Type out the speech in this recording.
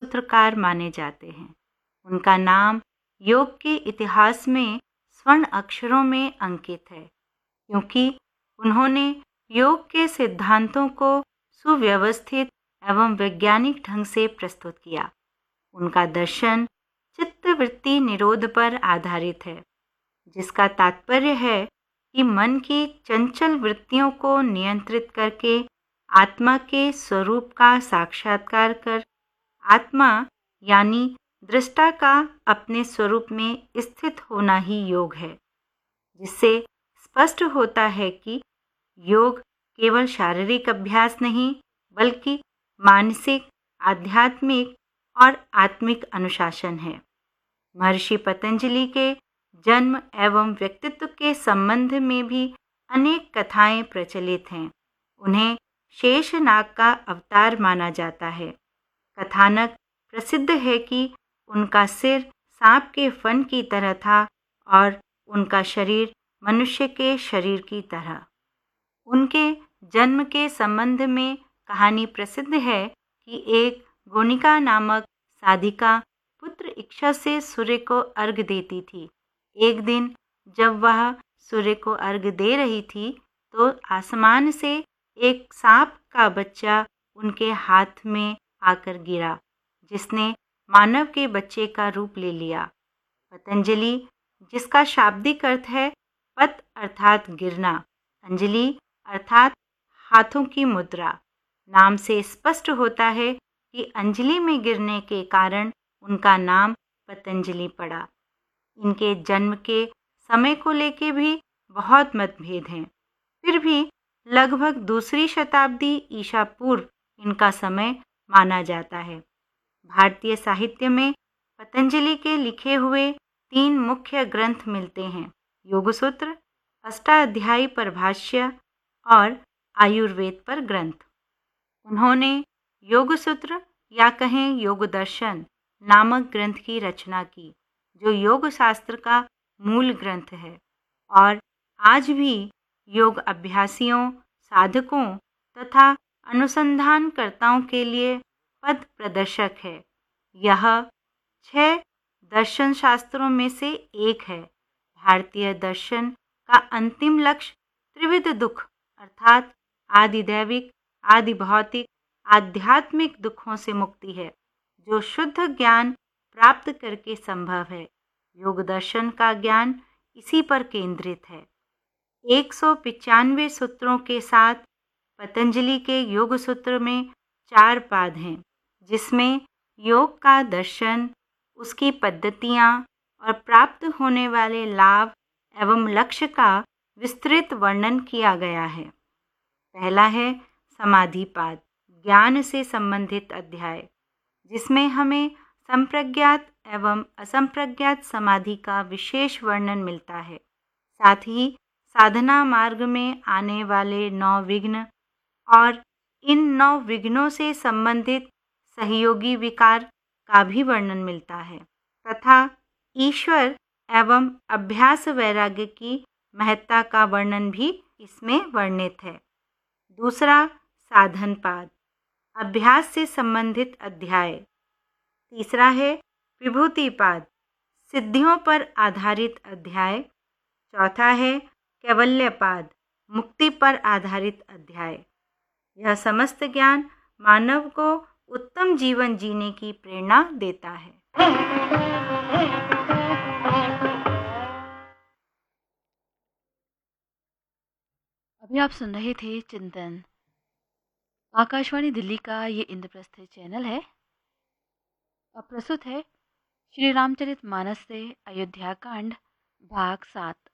सूत्रकार माने जाते हैं। उनका नाम योग के इतिहास में स्वर्ण अक्षरों में अंकित है, क्योंकि उन्होंने योग के सिद्धांतों को सुव्यवस्थित एवं वैज्ञानिक ढंग से प्रस्तुत किया। उनका दर्शन चित्तवृत्ति निरोध पर आधारित है, जिसका तात्पर्य है कि मन की चंचल वृत्तियों को नियंत्रित करके आत्मा के स्वरूप का साक्षात्कार कर आत्मा यानी दृष्टा का अपने स्वरूप में स्थित होना ही योग है। जिससे स्पष्ट होता है कि योग केवल शारीरिक अभ्यास नहीं, बल्कि मानसिक, आध्यात्मिक और आत्मिक अनुशासन है। महर्षि पतंजलि के जन्म एवं व्यक्तित्व के संबंध में भी अनेक कथाएं प्रचलित हैं। उन्हें शेषनाग का अवतार माना जाता है। कथानक प्रसिद्ध है कि उनका सिर सांप के फन की तरह था और उनका शरीर मनुष्य के शरीर की तरह। उनके जन्म के संबंध में कहानी प्रसिद्ध है कि एक गोनिका नामक साधिका पुत्र इच्छा से सूर्य को अर्घ देती थी। एक दिन जब वह सूर्य को अर्घ दे रही थी तो आसमान से एक सांप का बच्चा उनके हाथ में आकर गिरा, जिसने मानव के बच्चे का रूप ले लिया। पतंजलि, जिसका शाब्दिक अर्थ है पत अर्थात गिरना, अंजलि अर्थात हाथों की मुद्रा, नाम से स्पष्ट होता है कि अंजलि में गिरने के कारण उनका नाम पतंजलि पड़ा। इनके जन्म के समय को लेकर भी बहुत मतभेद हैं। फिर भी लगभग दूसरी शताब्दी ईसा पूर्व इनका समय माना जाता है। भारतीय साहित्य में पतंजलि के लिखे हुए 3 मुख्य ग्रंथ मिलते हैं: योग सूत्र, अष्टाध्यायी पर भाष्य और आयुर्वेद पर ग्रंथ। उन्होंने योग सूत्र या कहें योग दर्शन नामक ग्रंथ की रचना की, जो योग शास्त्र का मूल ग्रंथ है और आज भी योग अभ्यासियों, साधकों तथा अनुसंधानकर्ताओं के लिए पथ प्रदर्शक है। यह 6 दर्शन शास्त्रों में से एक है। भारतीय दर्शन का अंतिम लक्ष्य त्रिविध दुख अर्थात आदि दैविक, आदि भौतिक, आध्यात्मिक दुखों से मुक्ति है, जो शुद्ध ज्ञान प्राप्त करके संभव है। योग दर्शन का ज्ञान इसी पर केंद्रित है। 195 सूत्रों के साथ पतंजलि के योग सूत्र में 4 पाद हैं, जिसमें योग का दर्शन, उसकी पद्धतियाँ और प्राप्त होने वाले लाभ एवं लक्ष्य का विस्तृत वर्णन किया गया है। पहला है समाधि पाद, ज्ञान से संबंधित अध्याय, जिसमें हमें संप्रज्ञात एवं असंप्रज्ञात समाधि का विशेष वर्णन मिलता है। साथ ही साधना मार्ग में आने वाले 9 विघ्न और इन 9 विघ्नों से संबंधित सहयोगी विकार का भी वर्णन मिलता है तथा ईश्वर एवं अभ्यास वैराग्य की महत्ता का वर्णन भी इसमें वर्णित है। दूसरा साधन पाद, अभ्यास से संबंधित अध्याय। तीसरा है विभूति पाद, सिद्धियों पर आधारित अध्याय। चौथा है कैवल्य पाद, मुक्ति पर आधारित अध्याय। यह समस्त ज्ञान मानव को उत्तम जीवन जीने की प्रेरणा देता है। अभी आप सुन रहे थे चिंतन। आकाशवाणी दिल्ली का ये इंद्रप्रस्थ चैनल है। अब प्रस्तुत है श्री रामचरित मानस से अयोध्या कांड भाग 7।